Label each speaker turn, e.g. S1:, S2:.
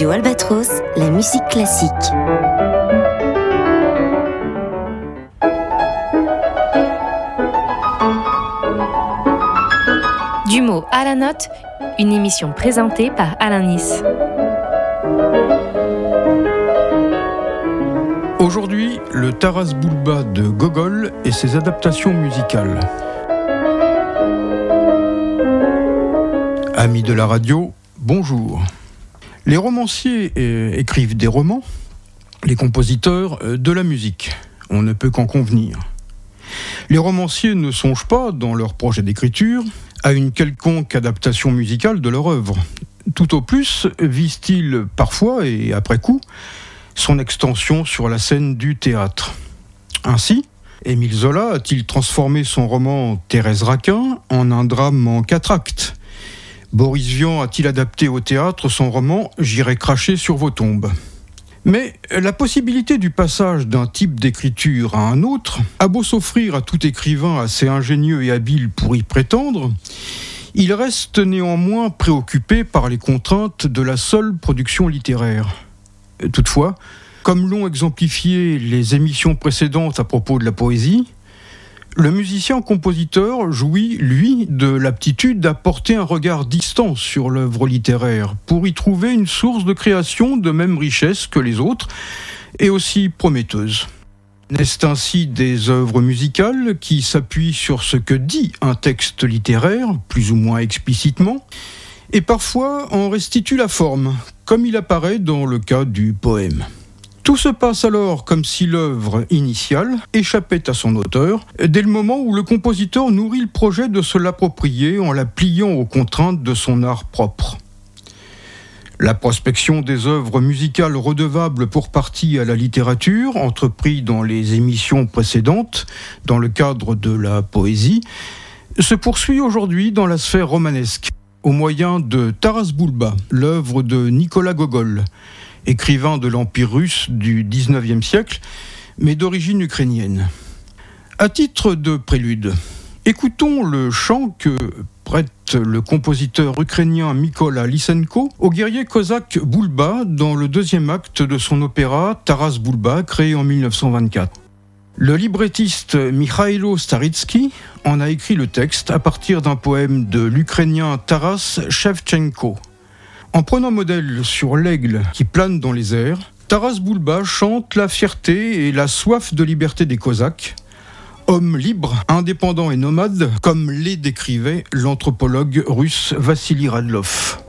S1: Radio Albatros, la musique classique.
S2: Du mot à la note, une émission présentée par Alain Nice.
S3: Aujourd'hui, le Taras Bulba de Gogol et ses adaptations musicales. Amis de la radio, bonjour. Les romanciers écrivent des romans, les compositeurs de la musique. On ne peut qu'en convenir. Les romanciers ne songent pas, dans leur projet d'écriture, à une quelconque adaptation musicale de leur œuvre. Tout au plus visent-ils parfois, et après coup, son extension sur la scène du théâtre. Ainsi, Émile Zola a-t-il transformé son roman Thérèse Raquin en un drame en 4 actes. Boris Vian a-t-il adapté au théâtre son roman J'irai cracher sur vos tombes. Mais la possibilité du passage d'un type d'écriture à un autre a beau s'offrir à tout écrivain assez ingénieux et habile pour y prétendre, il reste néanmoins préoccupé par les contraintes de la seule production littéraire. Toutefois, comme l'ont exemplifié les émissions précédentes à propos de la poésie, le musicien-compositeur jouit, lui, de l'aptitude d'apporter un regard distant sur l'œuvre littéraire pour y trouver une source de création de même richesse que les autres et aussi prometteuse. Naissent ainsi des œuvres musicales qui s'appuient sur ce que dit un texte littéraire, plus ou moins explicitement, et parfois en restituent la forme, comme il apparaît dans le cas du poème. Tout se passe alors comme si l'œuvre initiale échappait à son auteur, dès le moment où le compositeur nourrit le projet de se l'approprier en la pliant aux contraintes de son art propre. La prospection des œuvres musicales redevables pour partie à la littérature, entrepris dans les émissions précédentes, dans le cadre de la poésie, se poursuit aujourd'hui dans la sphère romanesque, au moyen de Taras Bulba, l'œuvre de Nicolas Gogol, écrivain de l'Empire russe du XIXe siècle, mais d'origine ukrainienne. À titre de prélude, écoutons le chant que prête le compositeur ukrainien Mykola Lysenko au guerrier cosaque Bulba dans le 2e acte de son opéra Taras Bulba, créé en 1924. Le librettiste Mikhailo Staritsky en a écrit le texte à partir d'un poème de l'Ukrainien Taras Shevchenko. En prenant modèle sur l'aigle qui plane dans les airs, Taras Bulba chante la fierté et la soif de liberté des Cosaques, hommes libres, indépendants et nomades, comme les décrivait l'anthropologue russe Vassili Radlov.